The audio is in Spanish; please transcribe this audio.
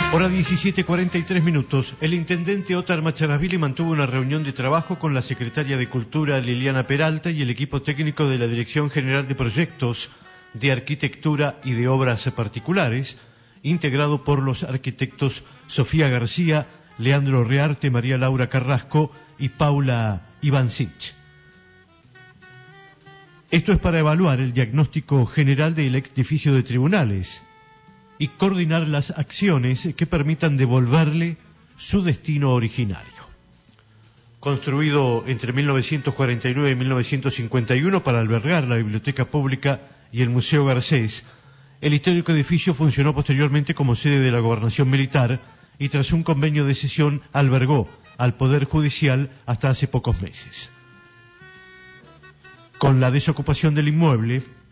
Hora 17:43. El intendente Ótar Macharavili mantuvo una reunión de trabajo con la secretaria de Cultura Liliana Peralta y el equipo técnico de la Dirección General de Proyectos de Arquitectura y de Obras Particulares, integrado por los arquitectos Sofía García, Leandro Rearte, María Laura Carrasco y Paula Ivancic. Esto es para evaluar el diagnóstico general del edificio de tribunales y coordinar las acciones que permitan devolverle su destino originario. Construido entre 1949 y 1951 para albergar la Biblioteca Pública y el Museo Garcés, el histórico edificio funcionó posteriormente como sede de la Gobernación Militar y tras un convenio de cesión albergó al Poder Judicial hasta hace pocos meses. Con la desocupación del inmueble,